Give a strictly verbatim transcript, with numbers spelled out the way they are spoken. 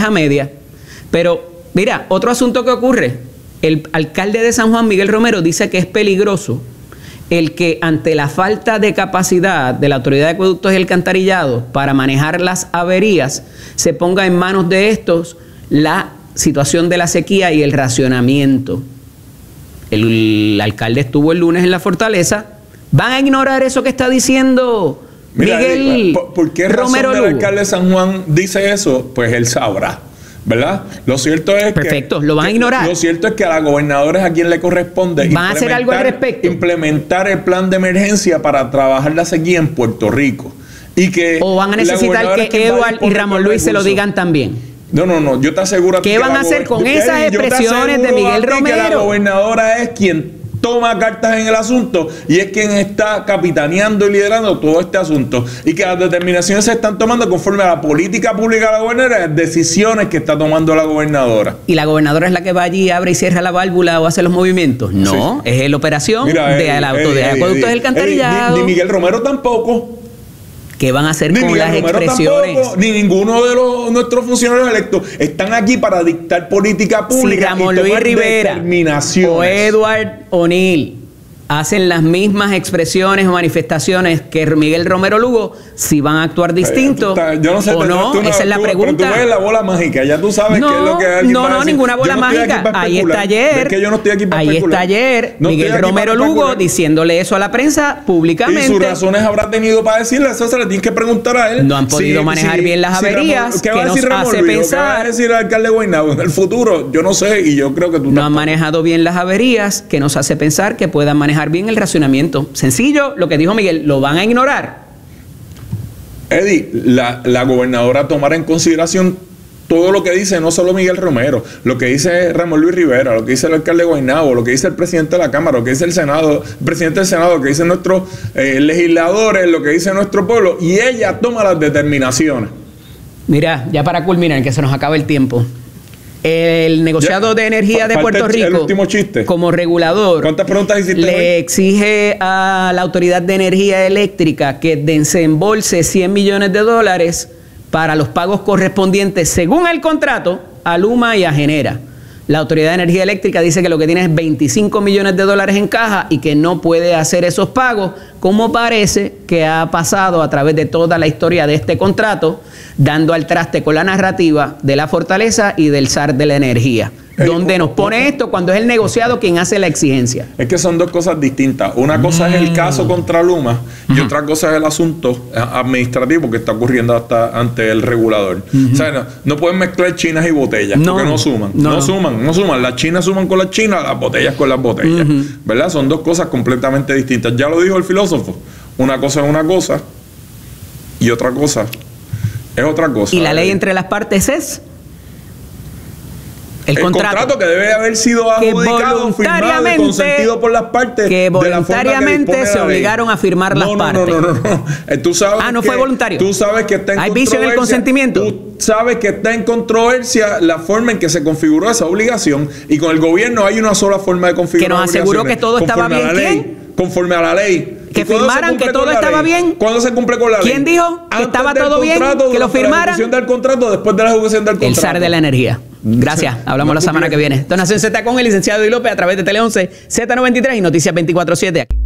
a media. Pero, mira, otro asunto que ocurre, el alcalde de San Juan, Miguel Romero, dice que es peligroso el que ante la falta de capacidad de la Autoridad de Acueductos y Alcantarillados para manejar las averías, se ponga en manos de estos la situación de la sequía y el racionamiento. El, el alcalde estuvo el lunes en la Fortaleza. ¿Van a ignorar eso que está diciendo Mira, Miguel ¿por, ¿por qué Romero razón Lugo? el alcalde de San Juan dice eso? Pues él sabrá, ¿verdad? Lo cierto es Perfecto, que... lo van a ignorar. Lo cierto es que a la gobernadora es a quien le corresponde ¿van a hacer algo al respecto? Implementar el plan de emergencia para trabajar la sequía en Puerto Rico. Y que ¿O van a necesitar que Eduard y Ramón Luis se lo digan también? No, no, no, yo te aseguro a ti ¿Qué que van la a hacer con gober- esas Eddie, yo te expresiones de aseguro Miguel a ti que la Romero? gobernadora es quien toma cartas en el asunto y es quien está capitaneando y liderando todo este asunto, y que las determinaciones se están tomando conforme a la política pública de la gobernadora, decisiones que está tomando la gobernadora. ¿Y la gobernadora es la que va allí, abre y cierra la válvula o hace los movimientos? No, Sí. es la operación Mira, de Eddie, la auto Eddie, de Eddie, acueductos Eddie, del alcantarillado. Eddie, Ni, ni Miguel Romero tampoco. ¿Qué van a hacer Ni con Miguel las Romero expresiones? tampoco, ni ninguno de los, nuestros funcionarios electos están aquí para dictar política Si pública Ramón y Luis tomar Rivera determinaciones. o Edward O'Neill hacen las mismas expresiones o manifestaciones que Miguel Romero Lugo, si van a actuar distinto Eh, yo no sé, o tú- no, tú esa es la tú- pregunta. Pero tú ves la bola mágica, ya tú sabes No, qué es lo que alguien no, va a no, decir. ninguna bola Yo no estoy aquí mágica. para Ahí especular. está ayer. Es que yo no estoy aquí para ahí especular. está ayer No Miguel estoy aquí Romero para Lugo especular. diciéndole eso a la prensa públicamente. Y sus razones habrá tenido para decirle, eso se le tiene que preguntar a él. No han podido manejar bien las averías, Ramón- ¿qué va a que decir nos Ramón hace Luis? ¿O pensar- ¿Qué va a decir el alcalde de Guaynabo en el futuro? Yo no sé, y yo creo que tú No han tampoco. manejado bien las averías, que nos hace pensar que puedan manejar bien el racionamiento. Sencillo, lo que dijo Miguel, ¿lo van a ignorar? Eddie, la, la gobernadora tomará en consideración todo lo que dice, no solo Miguel Romero, lo que dice Ramón Luis Rivera, lo que dice el alcalde de Guaynabo, lo que dice el presidente de la Cámara, lo que dice el Senado, el presidente del Senado, lo que dicen nuestros eh, legisladores, lo que dice nuestro pueblo, y ella toma las determinaciones. Mira, ya para culminar, que se nos acaba el tiempo. El negociado Ya, de energía de falta Puerto el- el Rico, último chiste. como regulador, ¿Cuántas preguntas hiciste le hoy? exige a la Autoridad de Energía Eléctrica que desembolse cien millones de dólares para los pagos correspondientes, según el contrato, a Luma y a Genera. La Autoridad de Energía Eléctrica dice que lo que tiene es veinticinco millones de dólares en caja y que no puede hacer esos pagos, como parece que ha pasado a través de toda la historia de este contrato, dando al traste con la narrativa de la Fortaleza y del zar de la energía. Ey, Donde nos oh, pone oh, esto cuando es el negociado quien hace la exigencia. Es que son dos cosas distintas. Una cosa es el caso contra Luma y otra cosa es el asunto eh, administrativo que está ocurriendo hasta ante el regulador. O sea, no, no pueden mezclar chinas y botellas No, porque no suman. no. No, suman, no suman. Las chinas suman con las chinas, las botellas con las botellas. ¿Verdad? Son dos cosas completamente distintas. Ya lo dijo el filósofo. Una cosa es una cosa y otra cosa es otra cosa. Y la ley entre las partes es el, El contrato, contrato que debe haber sido que adjudicado, firmado y consentido por las partes. que de la forma que voluntariamente dispone se la ley. obligaron a firmar las no, no, partes. No, no, no, no. Eh, Tú sabes Ah, no que- fue voluntario. Tú sabes que está en ¿Hay vicio en el controversia. consentimiento? Tú sabes que está en controversia la forma en que se configuró esa obligación, y con el gobierno hay una sola forma de configurar Que nos aseguró obligaciones, que todo estaba conforme a bien. la ley, ¿Quién? Conforme a la ley. Que ¿Y cuándo se firmaran cumple que con todo la estaba ley? bien. ¿Cuándo se cumple con la ley? ¿Quién dijo que Antes estaba del todo bien? contrato, Que lo durante la firmaran. ejecución del contrato, después de la ejecución del contrato. El zar de la energía. Gracias. Hablamos No la semana que cumplieron. viene. Donación Z con el licenciado Eddie López a través de Tele once, Z noventa y tres y Noticias veinticuatro siete.